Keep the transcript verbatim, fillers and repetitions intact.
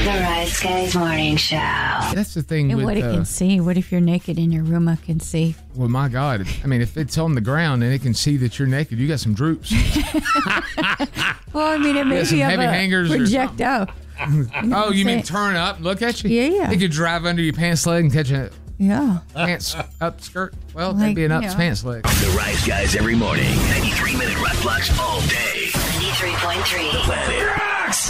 The Rise Guys Morning Show. That's the thing And with what it uh, can see. What if you're naked and your Roomba can see? well, my God. I mean, if it's on the ground and it can see that you're naked, you got some droops. Well, I mean, it may some be heavy a hangers or project out. Oh, you mean saying? turn up? Look at you. Yeah, yeah. You could drive under your pants leg and catch a Yeah. pants up skirt. Well, Like, that'd be an up yeah. pants leg. The Rise Guys every morning. ninety-three minute rock blocks all day. ninety-three point three. Planet Rocks.